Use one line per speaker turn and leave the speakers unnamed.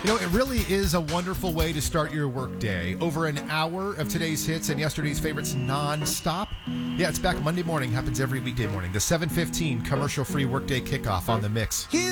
It really is a wonderful way to start your workday. Over an hour of today's hits and yesterday's favorites non-stop. Yeah, it's back Monday morning. Happens every weekday morning. The 7:15 commercial-free workday kickoff on The Mix.